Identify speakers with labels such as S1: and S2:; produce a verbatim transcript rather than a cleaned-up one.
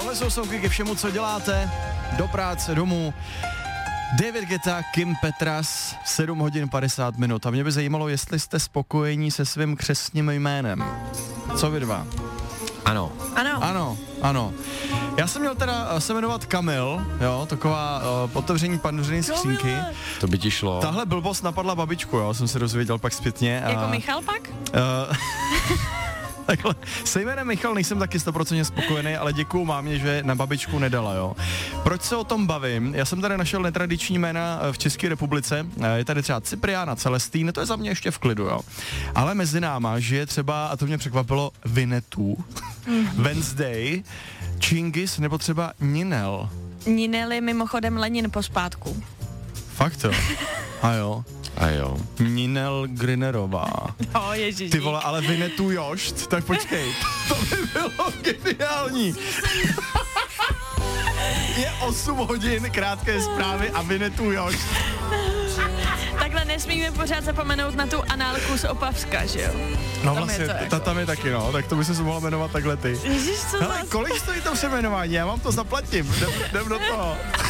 S1: Tohle jsou souky ke všemu, co děláte, do práce, domů. David Guetta, Kim Petras, sedm hodin padesát minut. A mě by zajímalo, jestli jste spokojení se svým křestním jménem. Co vy dva?
S2: Ano.
S3: Ano.
S1: Ano, ano. Já jsem měl teda se jmenovat Kamil, jo, taková uh, otevření pandořiny skřínky.
S2: To by ti šlo.
S1: Tahle blbost napadla babičku, jo, jsem se dozvěděl pak zpětně.
S3: Jako
S1: a,
S3: Michal pak?
S1: Uh, takhle, se jménem Michal nejsem taky sto procent spokojený, ale děkuju mámě, že na babičku nedala, jo. Proč se o tom bavím? Já jsem tady našel netradiční jména v České republice, je tady třeba Cypriana, Celestín, to je za mě ještě v klidu, jo. Ale mezi náma žije třeba, a to mě překvapilo, Vinetů, Wednesday, Čingis nebo třeba Ninel.
S3: Ninel je mimochodem Lenin pospátku.
S1: Fakt to? A jo.
S2: A jo.
S1: Ninel Grinerová.
S3: No, ježišík.
S1: Ty vole, ale Vinetu Jošt, tak počkej, to by bylo geniální. Je osm hodin, krátké zprávy a Vinetu Jošt.
S3: Takhle nesmíme pořád zapomenout na tu análku z Opavska, že jo?
S1: No
S3: Tam
S1: vlastně,
S3: je to
S1: ta
S3: jako.
S1: tam je taky, no, tak to by se mohla jmenovat takhle ty.
S3: Ježiš, co
S1: Hele,
S3: zas?
S1: kolik stojí to přeměnování, já vám to zaplatím, jdem, jdem do toho.